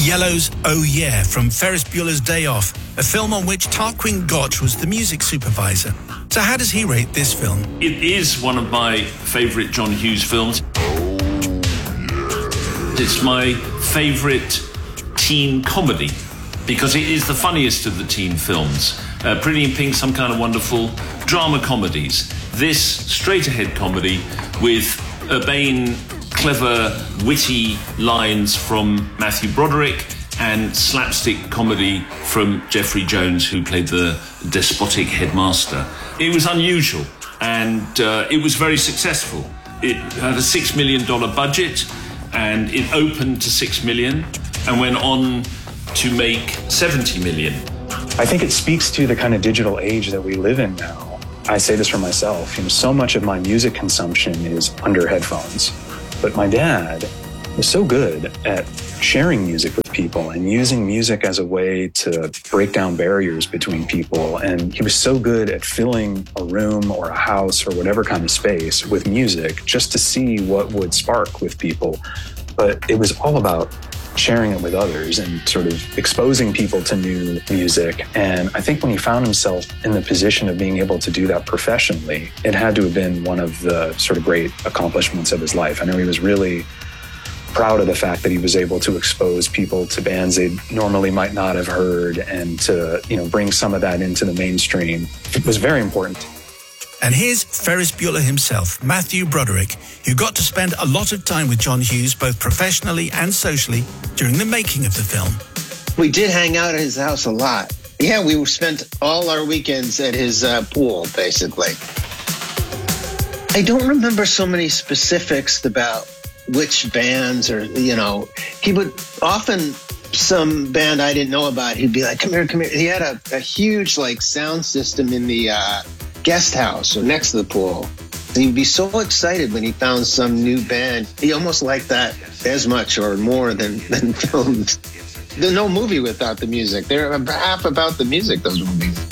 Yellow's Oh Yeah from Ferris Bueller's Day Off, a film on which Tarquin Gotch was the music supervisor. So how does he rate this film? It is one of my favourite John Hughes films. It's my favourite teen comedy because it is the funniest of the teen films. Pretty in Pink, Some Kind of Wonderful, drama comedies. This straight-ahead comedy with urbane, clever, witty lines from Matthew Broderick and slapstick comedy from Jeffrey Jones, who played the despotic headmaster. It was unusual and it was very successful. It had a $6 million budget and it opened to $6 million and went on to make $70 million. I think it speaks to the kind of digital age that we live in now. I say this for myself, so much of my music consumption is under headphones. But my dad was so good at sharing music with people and using music as a way to break down barriers between people. And he was so good at filling a room or a house or whatever kind of space with music just to see what would spark with people. But it was all about sharing it with others and sort of exposing people to new music. And I think when he found himself in the position of being able to do that professionally, it had to have been one of the sort of great accomplishments of his life. I know he was really proud of the fact that he was able to expose people to bands they normally might not have heard and to, bring some of that into the mainstream. It was very important. And here's Ferris Bueller himself, Matthew Broderick, who got to spend a lot of time with John Hughes, both professionally and socially, during the making of the film. We did hang out at his house a lot. Yeah, we spent all our weekends at his pool, basically. I don't remember so many specifics about which bands or, he would often, some band I didn't know about, he'd be like, come here. He had a huge, sound system in the guest house or next to the pool. And he'd be so excited when he found some new band. He almost liked that as much or more than films. There's no movie without the music. They're half about the music, those movies.